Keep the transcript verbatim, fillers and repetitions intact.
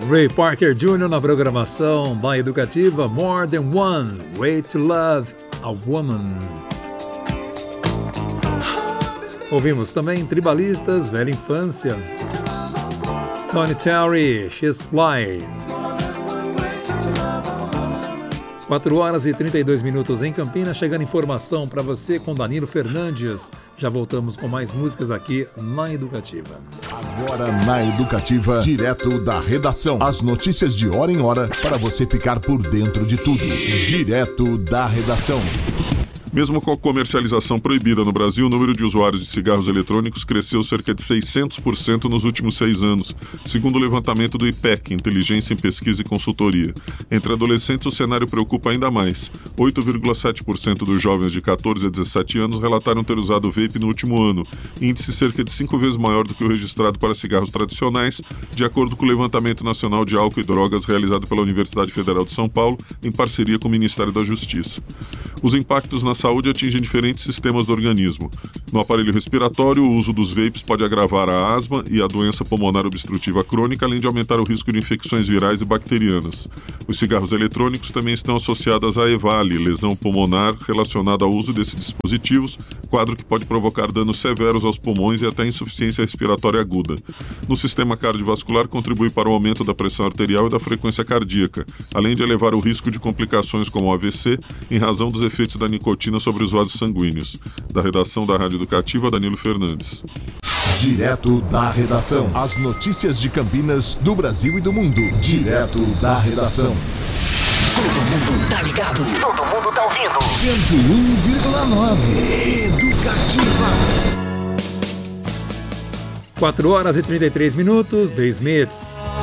Ray Parker Júnior na programação da Educativa. More Than One Way to Love a Woman. Ouvimos também Tribalistas, Velha Infância. Tony Terry, She's Fly. quatro horas e trinta e dois minutos em Campinas, chegando informação para você com Danilo Fernandes. Já voltamos com mais músicas aqui na Educativa. Agora na Educativa, direto da redação. As notícias de hora em hora para você ficar por dentro de tudo. Direto da redação. Mesmo com a comercialização proibida no Brasil, o número de usuários de cigarros eletrônicos cresceu cerca de seiscentos por cento nos últimos seis anos, segundo o levantamento do I P E C, Inteligência em Pesquisa e Consultoria. Entre adolescentes, o cenário preocupa ainda mais. oito vírgula sete por cento dos jovens de catorze a dezessete anos relataram ter usado vape no último ano, índice cerca de cinco vezes maior do que o registrado para cigarros tradicionais, de acordo com o Levantamento Nacional de Álcool e Drogas realizado pela Universidade Federal de São Paulo, em parceria com o Ministério da Justiça. Os impactos na saúde atingem diferentes sistemas do organismo. No aparelho respiratório, o uso dos vapes pode agravar a asma e a doença pulmonar obstrutiva crônica, além de aumentar o risco de infecções virais e bacterianas. Os cigarros eletrônicos também estão associados à EVALI, lesão pulmonar relacionada ao uso desses dispositivos, quadro que pode provocar danos severos aos pulmões e até insuficiência respiratória aguda. No sistema cardiovascular, contribui para o aumento da pressão arterial e da frequência cardíaca, além de elevar o risco de complicações como o A V C, em razão dos efeitos da nicotina sobre os vasos sanguíneos. Da redação da Rádio Educativa, Danilo Fernandes. Direto da redação. As notícias de Campinas, do Brasil e do mundo. Direto da redação. Todo mundo tá ligado. Todo mundo tá ouvindo. cento e um vírgula nove. Educativa. quatro horas e trinta e três minutos. The Smiths.